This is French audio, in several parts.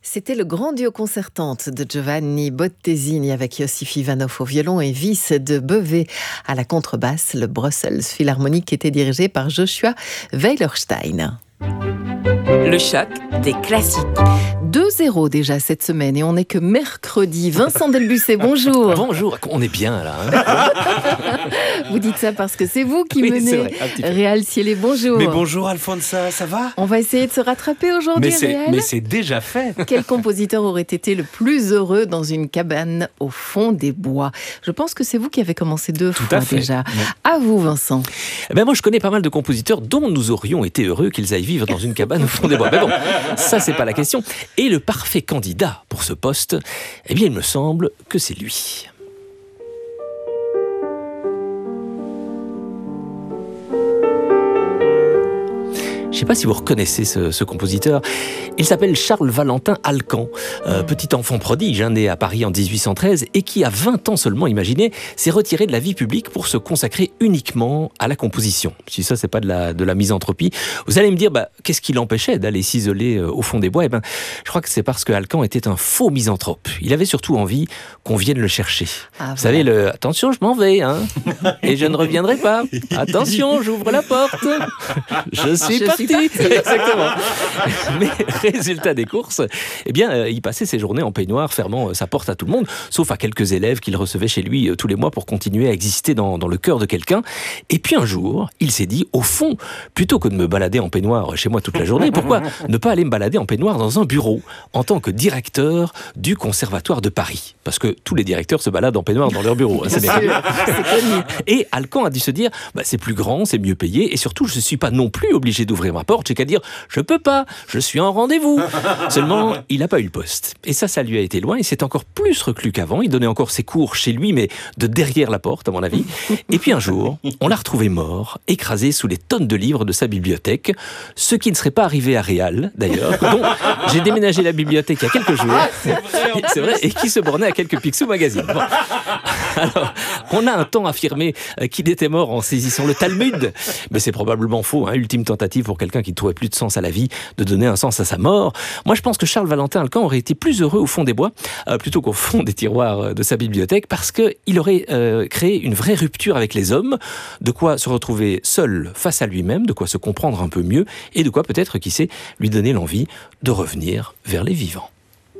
C'était le grand duo concertante de Giovanni Bottesini avec Yossif Ivanov au violon et Vis de Beauvais à la contrebasse. Le Brussels Philharmonic était dirigé par Joshua Weilerstein. Le choc des classiques. 2-0 déjà cette semaine et on n'est que mercredi. Vincent Delbussé, bonjour. Bonjour, on est bien là. Vous dites ça parce que c'est vous qui Oui, menez. c'est vrai, un petit peu. Réal Cielé, bonjour. Mais bonjour Alfonsa, ça va? On va essayer de se rattraper aujourd'hui, Réal. Mais c'est déjà fait. Quel compositeur aurait été le plus heureux dans une cabane au fond des bois? Je pense que c'est vous qui avez commencé deux fois déjà. Oui. À vous, Vincent. Moi, je connais pas mal de compositeurs dont nous aurions été heureux qu'ils aillent vivre dans une cabane au fond des bois. Mais bon, ça, c'est pas la question. Et le parfait candidat pour ce poste, il me semble que c'est lui. Je ne sais pas si vous reconnaissez ce compositeur. Il s'appelle Charles Valentin Alcan, petit enfant prodige, né à Paris en 1813 et qui, à 20 ans seulement, imaginez, s'est retiré de la vie publique pour se consacrer uniquement à la composition. Si ça, c'est pas de la misanthropie. Vous allez me dire, qu'est-ce qui l'empêchait d'aller s'isoler au fond des bois? Je crois que c'est parce que Alcan était un faux misanthrope. Il avait surtout envie qu'on vienne le chercher. Vous savez, attention, je m'en vais, et je ne reviendrai pas. Attention, j'ouvre la porte. Je suis parti. Exactement. Mais résultat des courses, il passait ses journées en peignoir, fermant sa porte à tout le monde, sauf à quelques élèves qu'il recevait chez lui tous les mois pour continuer à exister dans le cœur de quelqu'un. Et puis un jour, il s'est dit, au fond, plutôt que de me balader en peignoir chez moi toute la journée, pourquoi ne pas aller me balader en peignoir dans un bureau en tant que directeur du Conservatoire de Paris? Parce que tous les directeurs se baladent en peignoir dans leur bureau. C'est connu. Et Alcan a dû se dire, c'est plus grand, c'est mieux payé, et surtout, je ne suis pas non plus obligé d'ouvrir ma porte, j'ai qu'à dire je peux pas, je suis en rendez-vous. Seulement, il n'a pas eu le poste. Et ça lui a été loin, il s'est encore plus reclus qu'avant, il donnait encore ses cours chez lui, mais de derrière la porte, à mon avis. Et puis un jour, on l'a retrouvé mort, écrasé sous les tonnes de livres de sa bibliothèque, ce qui ne serait pas arrivé à Réal, d'ailleurs, dont j'ai déménagé la bibliothèque il y a quelques jours, c'est vrai, et qui se bornait à quelques Picsou magazines. Bon. Alors, on a un temps affirmé qu'il était mort en saisissant le Talmud, mais c'est probablement faux, ultime tentative pour quelqu'un qui ne trouvait plus de sens à la vie, de donner un sens à sa mort. Moi, je pense que Charles Valentin Alcan aurait été plus heureux au fond des bois, plutôt qu'au fond des tiroirs de sa bibliothèque, parce qu'il aurait créé une vraie rupture avec les hommes, de quoi se retrouver seul face à lui-même, de quoi se comprendre un peu mieux, et de quoi peut-être, qui sait, lui donner l'envie de revenir vers les vivants.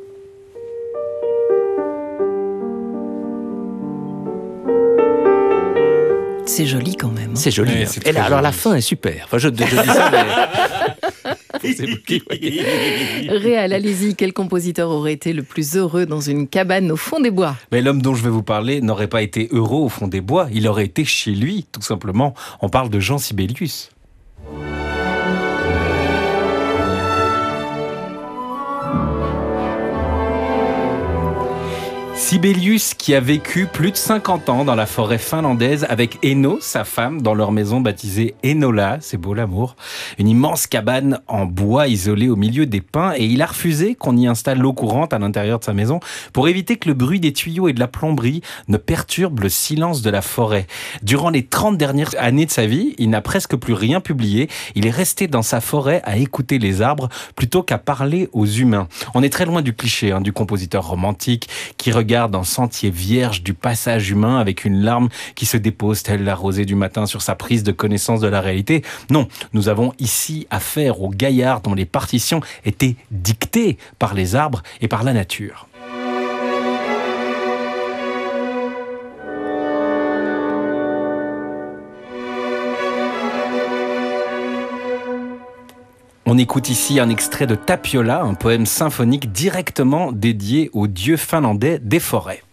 C'est joli quand même. C'est joli. Ouais, Et là, alors la fin est super. Enfin, je dis ça, mais... C'est vous qui voyez. Réal, allez-y, quel compositeur aurait été le plus heureux dans une cabane au fond des bois? Mais l'homme dont je vais vous parler n'aurait pas été heureux au fond des bois, il aurait été chez lui, tout simplement. On parle de Jean Sibelius. Sibelius qui a vécu plus de 50 ans dans la forêt finlandaise avec Eno, sa femme, dans leur maison baptisée Enola, c'est beau l'amour, une immense cabane en bois isolée au milieu des pins, et il a refusé qu'on y installe l'eau courante à l'intérieur de sa maison pour éviter que le bruit des tuyaux et de la plomberie ne perturbe le silence de la forêt. Durant les 30 dernières années de sa vie, il n'a presque plus rien publié, il est resté dans sa forêt à écouter les arbres plutôt qu'à parler aux humains. On est très loin du cliché du compositeur romantique qui regarde un sentier vierge du passage humain avec une larme qui se dépose telle la rosée du matin sur sa prise de connaissance de la réalité. Non, nous avons ici affaire au gaillard dont les partitions étaient dictées par les arbres et par la nature. On écoute ici un extrait de Tapiola, un poème symphonique directement dédié au dieu finlandais des forêts.